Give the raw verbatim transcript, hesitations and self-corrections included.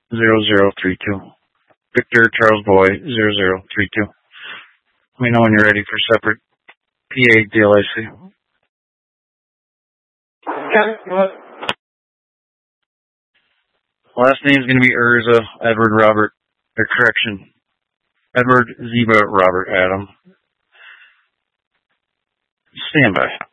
zero zero three two. Victor Charles Boy zero zero three two. Let me know when you're ready for separate P A D L I C. Last name's going to be Urza Edward Robert, or correction, Edward Ziba Robert Adam. Stand by.